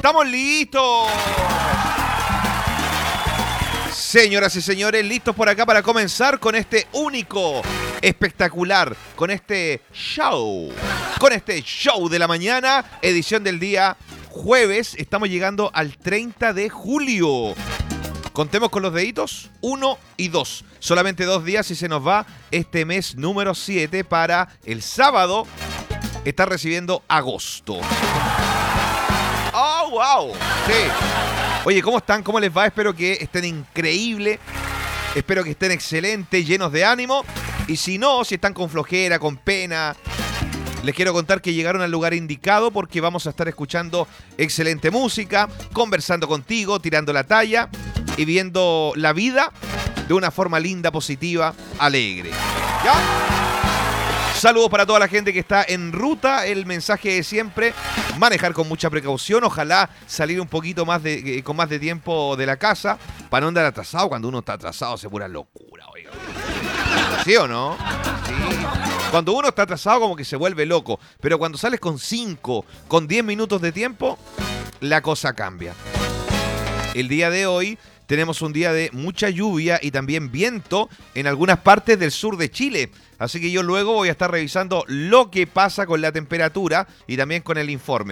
¡Estamos listos! Señoras y señores, listos por acá para comenzar con este único, espectacular, con este show de la mañana, edición del día jueves. Estamos llegando al 30 de julio. Contemos con los deditos, 1 y 2. Solamente 2 días y se nos va este mes número 7 para el sábado estar recibiendo agosto. ¡Oh, wow! Sí. Oye, ¿cómo están? ¿Cómo les va? Espero que estén increíbles. Espero que estén excelentes, llenos de ánimo. Y si no, si están con flojera, con pena, les quiero contar que llegaron al lugar indicado porque vamos a estar escuchando excelente música, conversando contigo, tirando la talla y viendo la vida de una forma linda, positiva, alegre. ¿Ya? Saludos para toda la gente que está en ruta. El mensaje de siempre: manejar con mucha precaución. Ojalá salir un poquito más con más de tiempo de la casa para no andar atrasado. Cuando uno está atrasado se pura locura, oiga. ¿Sí o no? Sí. Cuando uno está atrasado como que se vuelve loco. Pero cuando sales con 5, con 10 minutos de tiempo, la cosa cambia. El día de hoy tenemos un día de mucha lluvia y también viento en algunas partes del sur de Chile. Así que yo luego voy a estar revisando lo que pasa con la temperatura y también con el informe.